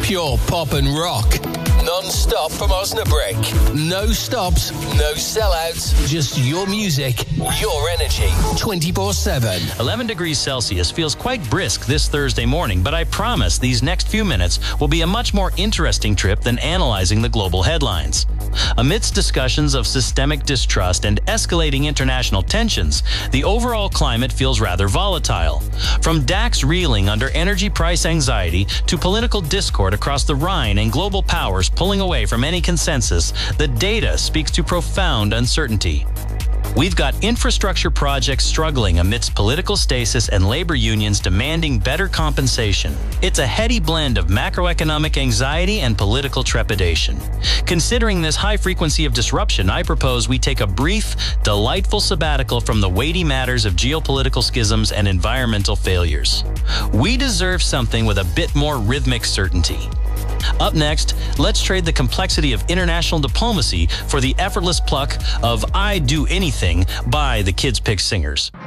Pure pop and rock. Non-stop from Osnabrück. No stops, no sellouts. Just your music, your energy. 24/7. 11 degrees Celsius feels quite brisk this Thursday morning, but I promise these next few minutes will be a much more interesting trip than analyzing the global headlines. Amidst discussions of systemic distrust and escalating international tensions, the overall climate feels rather volatile. From DAX reeling under energy price anxiety to political discord across the Rhine and global powers pulling away from any consensus, the data speaks to profound uncertainty. We've got infrastructure projects struggling amidst political stasis and labor unions demanding better compensation. It's a heady blend of macroeconomic anxiety and political trepidation. Considering this high frequency of disruption, I propose we take a brief, delightful sabbatical from the weighty matters of geopolitical schisms and environmental failures. We deserve something with a bit more rhythmic certainty. Up next, let's trade the complexity of international diplomacy for the effortless pluck of I Do Anything by the Kids Pick Singers.